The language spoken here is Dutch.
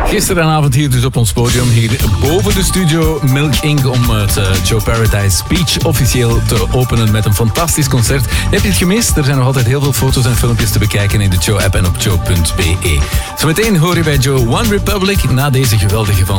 Gisteravond hier dus op ons podium, hier boven de studio Milk Inc. om het Joe Paradise Speech officieel te openen met een fantastisch concert. Heb je het gemist? Er zijn nog altijd heel veel foto's en filmpjes te bekijken in de Joe-app en op joe.be. Zometeen hoor je bij Joe One Republic na deze geweldige van